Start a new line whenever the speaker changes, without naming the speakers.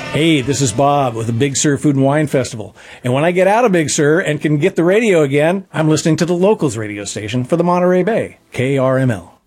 Hey, this is Bob with the Big Sur Food and Wine Festival. And when I get out of Big Sur and can get the radio again, I'm listening to the Locals radio station for the Monterey Bay, KRML.